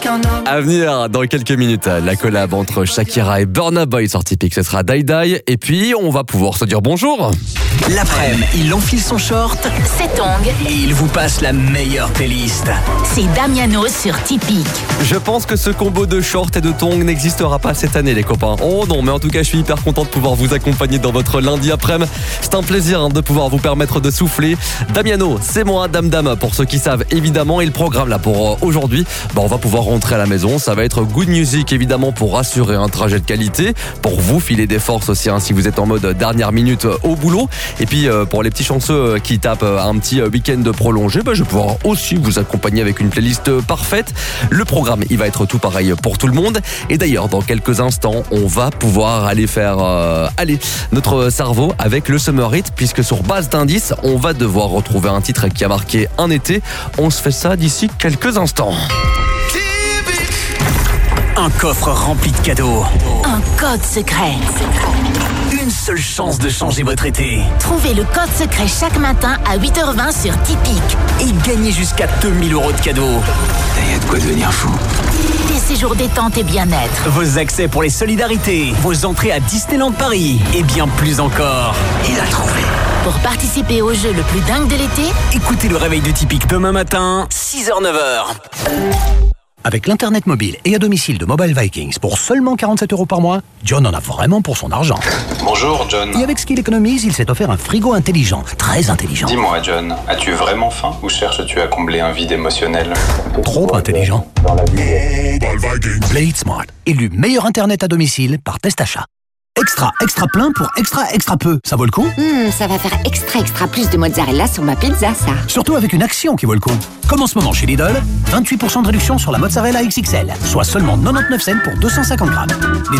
À venir dans quelques minutes, la collab entre Shakira et Burna Boy sur Tipeee, ce sera Die Die. Et puis, on va pouvoir se dire bonjour. L'après-midi, il enfile son short, ses tongs et il vous passe la meilleure playlist. C'est Damiano sur Tipeee. Je pense que ce combo de shorts et de tongs n'existera pas cette année, les copains. Oh non, mais en tout cas, je suis hyper content de pouvoir vous accompagner dans votre lundi après-midi. C'est un plaisir de pouvoir vous permettre de souffler. Damiano, c'est moi, Dame, pour ceux qui savent, évidemment. Et le programme là pour aujourd'hui, on va pouvoir rentrer à la maison. Ça va être good music, évidemment, pour assurer un trajet de qualité. Pour vous, filer des forces aussi, si vous êtes en mode dernière minute au boulot. Et puis, pour les petits chanceux qui tapent un petit week-end prolongé, je vais pouvoir aussi vous accompagner avec une playlist parfaite. Le programme, il va être tout pareil pour tout le monde. Et d'ailleurs, dans quelques instants, on va pouvoir aller faire aller notre cerveau avec le Summer Hit, puisque sur base d'indices, on va devoir retrouver un titre qui a marqué un été. On se fait ça d'ici quelques instants. Un coffre rempli de cadeaux. Un code secret. Une seule chance de changer votre été. Trouvez le code secret chaque matin à 8h20 sur Tipeee. Et gagnez jusqu'à 2000 € de cadeaux. Il y a de quoi devenir fou. Des séjours détente et bien-être. Vos accès pour les solidarités. Vos entrées à Disneyland Paris. Et bien plus encore. Il a trouvé. Pour participer au jeu le plus dingue de l'été, écoutez le réveil de Tipeee demain matin, 6h-9h. Avec l'internet mobile et à domicile de Mobile Vikings pour seulement 47 € par mois, John en a vraiment pour son argent. Bonjour John. Et avec ce qu'il économise, il s'est offert un frigo intelligent, très intelligent. Dis-moi John, as-tu vraiment faim ou cherches-tu à combler un vide émotionnel? Trop intelligent. Play it smart, élu meilleur internet à domicile par Test Achat. Extra plein pour extra peu. Ça vaut le coup? Ça va faire extra plus de mozzarella sur ma pizza, ça. Surtout avec une action qui vaut le coup. Comme en ce moment chez Lidl, 28% de réduction sur la mozzarella XXL, soit seulement 99 cents pour 250 grammes.